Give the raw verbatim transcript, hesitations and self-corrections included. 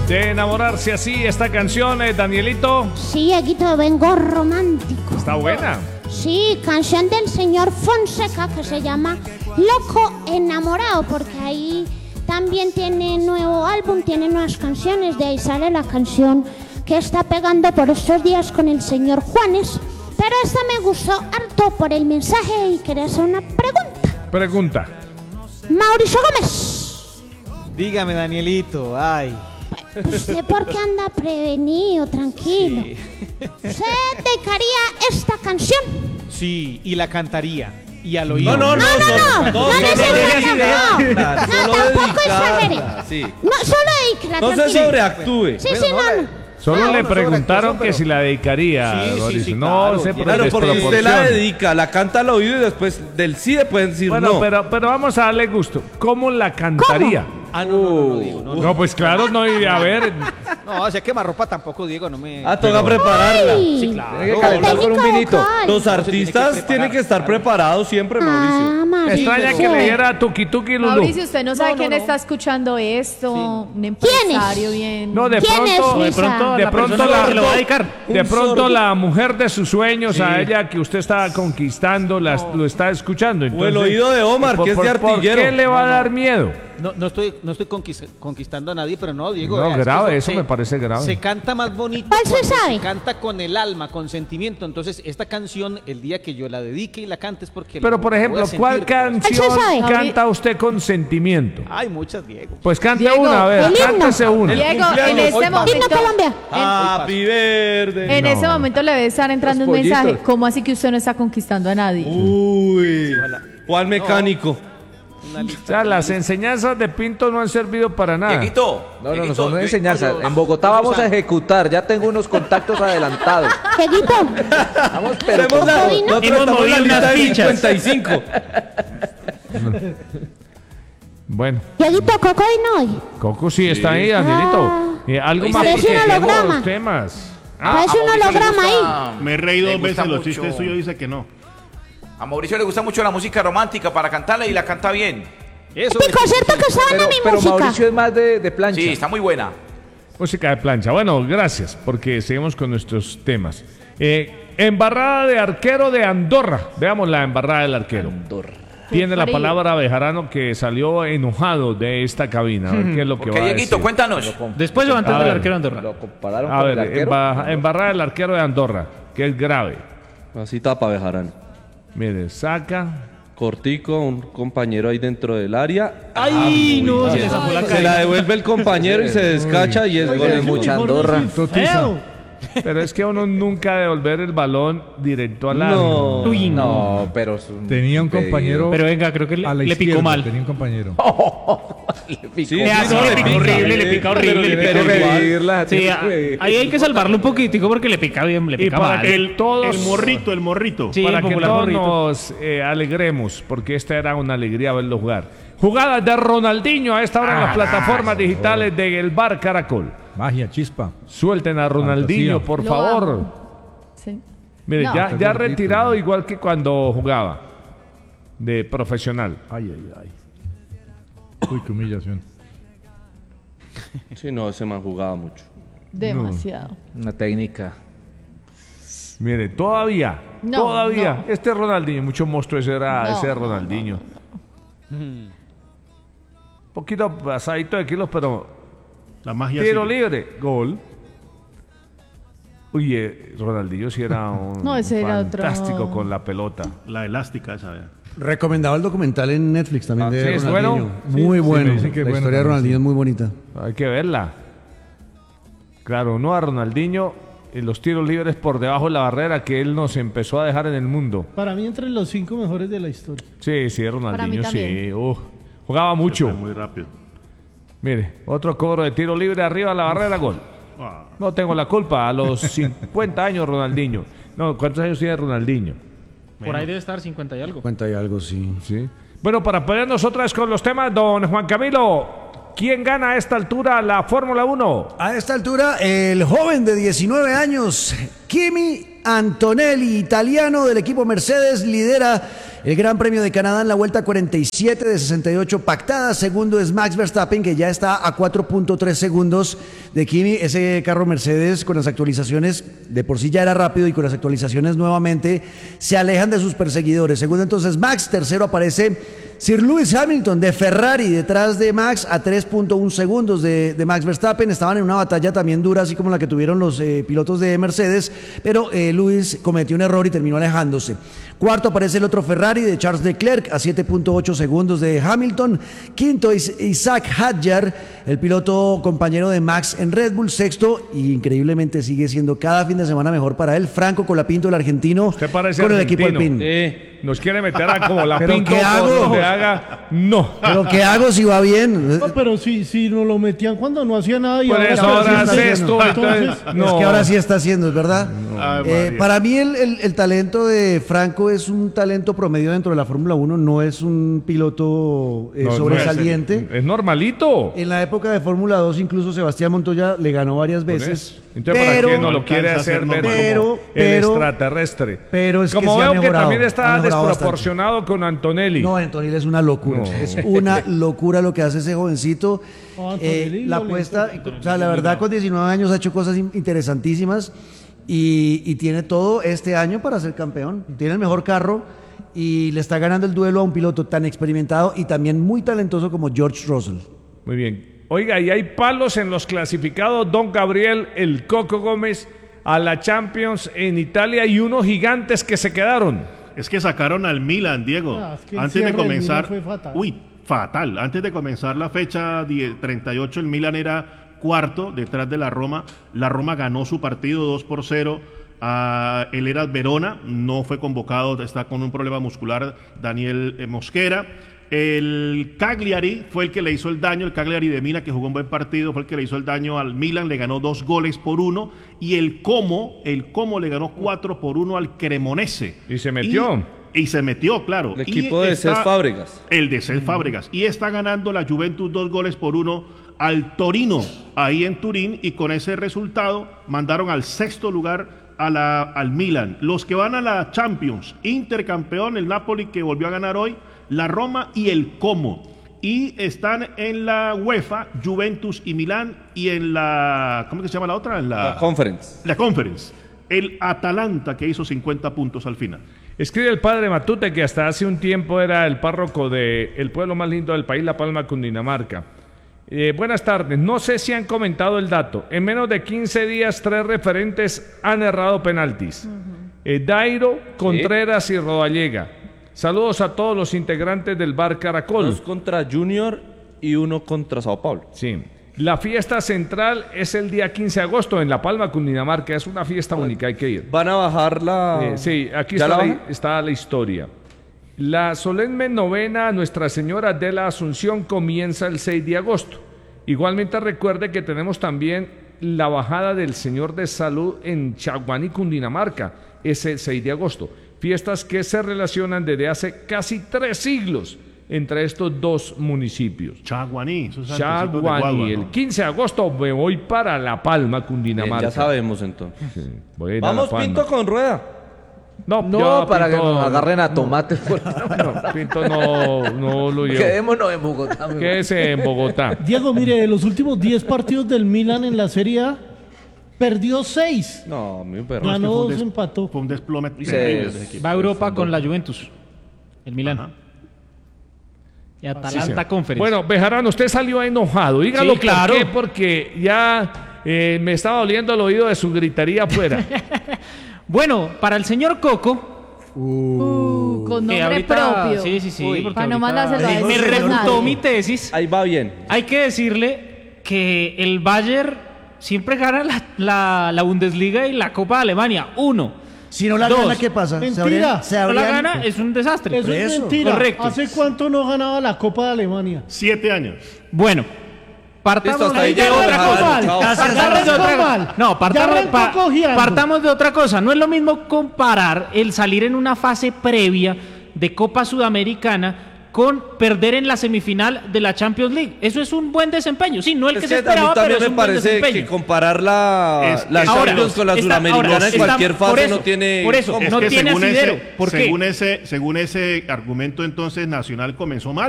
de enamorarse así esta canción, eh, Danielito. Sí, Dieguito, vengo romántico. Está buena. Sí, canción del señor Fonseca que se llama Loco Enamorado, porque ahí también tiene nuevo álbum, tiene nuevas canciones, de ahí sale la canción que está pegando por estos días con el señor Juanes. Pero esta me gustó harto por el mensaje y quería hacer una pregunta. Pregunta. Mauricio Gómez. Dígame, Danielito, ay. ¿Usted por qué anda prevenido, tranquilo? Sí. ¿Usted dedicaría esta canción? Sí, y la cantaría. Y al oído. No, no, no, No, no, solo- no, no, solo necesariamente, dedicarla, no. No, solo tampoco dedicarla, exagere. sí. No, solo dedíquela, No se tranquilo. sobreactúe. Sí, sí, no, no. Solo Ah, le bueno, preguntaron sobre que actuación, si la dedicaría, Sí, sí, Mauricio. sí, no claro, sé por Claro, porque usted la desproporción. dedica, la canta al oído y después del sí le pueden decir Bueno, no. pero, pero vamos a darle gusto. ¿Cómo la cantaría? Ah, no, no, no, no, Diego, no, No, no. pues claro, no, y a ver. No, o sea, quemarropa tampoco, Diego, no me... Ah, toca prepararla. Ay, Sí, claro. Tiene que calentar con un técnica vinito. vocal. Los se tiene artistas que tienen que estar preparar, preparados siempre, Mauricio. Ah, Me Mauricio. extraña que le diera tuki tuki Lulu. Mauricio, usted no sabe No, no, quién no. está escuchando esto, un empresario bien. No, de ¿Quién es, pronto, de Luisa? pronto, de la pronto, persona la, que le va a dedicar. de Un pronto sordo. la mujer de sus sueños, a ella que usted está conquistando, la- lo está escuchando. O el Entonces, oído de Omar, ¿por- que es de por- ¿Por artillero. qué le va a dar miedo? No, no estoy, no estoy conquist- conquistando a nadie, pero no, Diego. No, vea, es que grave, eso me parece grave. Se canta más bonito ¿Cuál se cuando sabe? se canta con el alma, con sentimiento. Entonces, esta canción, el día que yo la dedique y la cante es porque... Pero la- por la voy ejemplo, a sentir ¿cuál de corazón. canción ¿Eso sabe? canta usted con sentimiento? Hay muchas, Diego. Pues cante Diego, una, a ver, el himno. cántese una. Diego, en cumpleaños, este hoy momento, Himno Colombia. Happy verde. en ese momento le debe estar entrando Los un mensaje. pollitos. ¿Cómo así que usted no está conquistando a nadie? Uy. ¿Cuál mecánico? Una lista. O sea, las enseñanzas de Pinto no han servido para nada. Dieguito, No, no, no Dieguito, son yo- enseñanzas. yo- En Bogotá vamos a ejecutar. Ya tengo unos contactos adelantados. Dieguito, Vamos, pero Tenemos la, Cocoino. nosotros Hemos estamos en la movido lista unas de fichas. cincuenta y cinco. Bueno, Dieguito, Coco y no. Coco sí está ahí, Danielito. Eh, algo más Parece porque un tenemos holograma. los temas. Ah, Parece a un Mauricio le holograma gusta- ahí. Me he reído le dos gusta veces, los mucho- chistes suyos dice que no. A Mauricio le gusta mucho la música romántica para cantarla y la canta bien. Eso, Pico, ¿cierto que saben pero, a mi pero música? Mauricio es más de, de plancha. Sí, está muy buena. Música de plancha. Bueno, gracias, porque seguimos con nuestros temas. Eh, embarrada de arquero de Andorra. Veamos la embarrada del arquero. Tiene la frío. palabra Bejarano, que salió enojado de esta cabina. A ver qué es lo que Porque va a Dieguito, decir. cuéntanos. Después o antes A del ver. arquero Andorra. Lo compararon A con ver, el arquero. emba- embarrada del arquero de Andorra, que es grave. Así tapa Bejarano. Mire, saca. Cortico, un compañero ahí dentro del área. ¡Ay, no! Se le zafó la Se cara. la devuelve el compañero y se descacha y es gol. Tiene mucha Andorra. Feo. Pero es que uno nunca devolver el balón directo al arco. No. Uy, no. No, pero es un Tenía un impedido. compañero Pero venga, creo que le, a la le izquierda, picó mal. tenía un compañero. Sí, sí, Le hace- no, le le pica pica, horrible, le pica horrible, le pica pero horrible. igual. Medirla, Sí, tiene a- que medir. ahí hay que salvarlo un poquitico porque le pica bien, le Y pica para mal. que todos, El morrito, el morrito. Sí, para el que popular todos morrito. nos eh, alegremos, porque esta era una alegría verlo jugar. Jugadas de Ronaldinho a esta hora en las plataformas digitales del Bar Caracol. Magia, chispa. Suelten a Ronaldinho, Fantasía. por Lo favor. amo. Sí. Mire, No. ya, Está ya gordito, retirado ¿no? igual que cuando jugaba de profesional. Ay, ay, ay. Uy, qué humillación. Sí, no, ese man jugaba mucho. Demasiado. Una técnica. Mire, todavía, No, todavía, no. este Ronaldinho, mucho monstruo ese era No, ese no, Ronaldinho. Poquito pasadito de kilos, pero La magia tiro sigue. libre, gol. Uy, eh, Ronaldinho sí era un No, ese era otro. fantástico con la pelota. La elástica esa, vea. Recomendaba el documental en Netflix también Ah, de ¿sí es Ronaldinho. bueno? Muy Sí, sí, bueno. me dicen que es la bueno historia de también, Ronaldinho sí. es muy bonita. Hay que verla. Claro, no a Ronaldinho en los tiros libres por debajo de la barrera que él nos empezó a dejar en el mundo. Para mí, entre los cinco mejores de la historia. Sí, sí, Ronaldinho, sí. también. Uf, jugaba mucho. Fue muy rápido. Mire, otro cobro de tiro libre arriba de la barrera, gol. Ah, No tengo la culpa. A los cincuenta años, Ronaldinho. No, ¿cuántos años tiene Ronaldinho? por ahí debe estar cincuenta y algo. Cuenta y algo, sí. Sí. Bueno, para ponernos otra vez con los temas, don Juan Camilo, ¿quién gana a esta altura la Fórmula uno? A esta altura, el joven de diecinueve años, Kimi Antonelli, italiano del equipo Mercedes, lidera El Gran Premio de Canadá en la vuelta cuarenta y siete de sesenta y ocho pactada. Segundo es Max Verstappen, que ya está a cuatro punto tres segundos de Kimi. Ese carro Mercedes con las actualizaciones de por sí ya era rápido y con las actualizaciones nuevamente se alejan de sus perseguidores. Segundo entonces Max, tercero aparece Sir Lewis Hamilton de Ferrari, detrás de Max a tres punto uno segundos de, de Max Verstappen. Estaban en una batalla también dura, así como la que tuvieron los eh, pilotos de Mercedes, pero eh, Lewis cometió un error y terminó alejándose. Cuarto aparece el otro Ferrari de Charles Leclerc a siete punto ocho segundos de Hamilton. Quinto es Isaac Hadjar, el piloto compañero de Max en Red Bull. Sexto, y increíblemente sigue siendo cada fin de semana mejor para él, Franco Colapinto, el argentino, Usted parece con el argentino. equipo Alpine. Eh, nos quiere meter a como la ¿Pero pinto qué por hago? donde haga. No. ¿Pero qué hago si va bien? No, pero si, si nos lo metían cuando no hacía nada y Por ahora, eso sí ahora está hace haciendo. esto, entonces, Entonces, no. Es que ahora sí está haciendo, es verdad. Ay, Eh, María. para mí el, el- el talento de Franco es un talento promedio dentro de la Fórmula uno, no es un piloto eh, No, no sobresaliente. es, es normalito. En la época de Fórmula dos incluso Sebastián Montoya le ganó varias Por veces. eso. Entonces, ¿para pero, qué no lo quiere alcanza a hacer ser ver normal. Pero- como pero- el extraterrestre? pero es que como sí ha veo que mejorado, también ha está mejorado desproporcionado con Antonelli. No, Antonelli es una locura. No. Es una locura lo que hace ese jovencito. No, Eh, Antonelli la no le apuesta, hizo- o sea, la verdad, con diecinueve años ha hecho cosas in- interesantísimas y, y tiene todo este año para ser campeón. Tiene el mejor carro y le está ganando el duelo a un piloto tan experimentado y también muy talentoso como George Russell. Muy bien. Oiga, y hay palos en los clasificados. Don Gabriel, el Coco Gómez, a la Champions en Italia y unos gigantes que se quedaron. Es que sacaron al Milan, Diego. Ah, es que el antes cierre de del comenzar. Milan fue fatal. Uy, fatal. Antes de comenzar la fecha diez, treinta y ocho, el Milan era cuarto detrás de la Roma. La Roma ganó su partido dos por cero. Uh, él era Verona, no fue convocado, está con un problema muscular Daniel eh, Mosquera. El Cagliari fue el que le hizo el daño, el Cagliari de Mina, que jugó un buen partido, fue el que le hizo el daño al Milan, le ganó dos goles por uno, y el Como, el Como le ganó cuatro por uno al Cremonese. Y se metió. Y, y se metió, claro. El equipo Y de está- Cés Fábregas. El de Cés Fábregas. Y está ganando la Juventus dos goles por uno al Torino, ahí en Turín, y con ese resultado mandaron al sexto lugar a la, al Milan. Los que van a la Champions, Inter campeón, el Napoli que volvió a ganar hoy, la Roma y el Como. Y están en la UEFA, Juventus y Milán, y en la, ¿cómo que se llama la otra? En la, La Conference. la Conference. El Atalanta, que hizo cincuenta puntos al final. Escribe el padre Matute, que hasta hace un tiempo era el párroco del pueblo más lindo del país, La Palma, Cundinamarca. Eh, buenas tardes, no sé si han comentado el dato. En menos de quince días, tres referentes han errado penaltis. Eh, Dairo, Contreras y Rodallega. Saludos a todos los integrantes del Bar Caracol. Dos contra Junior y uno contra Sao Paulo. Sí. La fiesta central es el día quince de agosto en La Palma, Cundinamarca. Es una fiesta única, hay que ir. Van a bajar la... Eh, sí, aquí ¿Ya está la la, bajan? está la historia. La solemne novena a Nuestra Señora de la Asunción comienza el seis de agosto. Igualmente recuerde que tenemos también la bajada del Señor de Salud en Chaguaní, Cundinamarca, ese seis de agosto. Fiestas que se relacionan desde hace casi tres siglos entre estos dos municipios. Chaguaní, esos antecitos de Chaguaní, Guagua, el ¿no? quince de agosto me voy para La Palma, Bien, Cundinamarca. ya sabemos entonces. Sí, voy a ir a Vamos, La Palma. Pinto con rueda. No, No, ya, para que Pinto, nos agarren a tomates. no, Pinto no, no lo llevo. Quedémonos en Bogotá. mi Quédese en Bogotá. Diego, mire, de los últimos diez partidos del Milan en la Serie A, perdió seis. No, mi perro. Ganó fue un dos, des- empató. Fue un desplome Sí. terrible de ese equipo. Va a Europa con la Juventus, el Milán. Ajá. Y Atalanta Conference. Bueno, Bejarano, usted salió enojado. Dígalo Sí, claro. por qué, porque ya eh, me estaba doliendo el oído de su gritería afuera. Bueno, para el señor Coco, Uh, con que nombre ahorita, propio. sí, sí, sí, Uy, porque para no ahorita mandárselo a me decir a refutó nadie. mi tesis. Ahí va bien. Hay que decirle que el Bayern siempre gana la, la, la Bundesliga y la Copa de Alemania. Uno. Si no la Dos. gana, ¿qué pasa? Se Mentira. habrían- se No la habrían- gana, es un desastre. Eso es Eso, mentira. correcto. ¿Hace cuánto no ganaba la Copa de Alemania? Siete años. Bueno, partamos Listo, hasta ahí de ya otra arrancó cosa. mal. Partamos Ya de arrancó otra- mal. No, Ya partamos, arrancó pa- cojeando. partamos de otra cosa. No es lo mismo comparar el salir en una fase previa de Copa Sudamericana con perder en la semifinal de la Champions League. Eso es un buen desempeño. Sí, no el que Es se que a mí esperaba, pero también es me un buen parece desempeño. que comparar la, Es- la es- Ahora, Champions con la está- Suramericana ahora, en está- cualquier por fase eso, no tiene... por eso, ¿cómo? Es no que tiene según asidero. ese, ¿Por qué? según ese, según ese argumento, entonces Nacional comenzó mal.